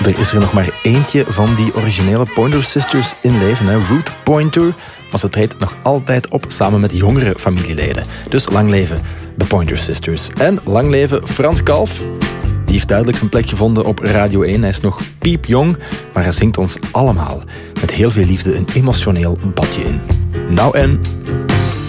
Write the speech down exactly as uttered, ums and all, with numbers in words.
Er is er nog maar eentje van die originele Pointer Sisters in leven, hè? Ruth Pointer. Maar ze treedt nog altijd op samen met jongere familieleden. Dus lang leven de Pointer Sisters. En lang leven Frans Kalf. Die heeft duidelijk zijn plek gevonden op Radio één. Hij is nog piepjong, maar hij zingt ons allemaal met heel veel liefde een emotioneel badje in. Nou en...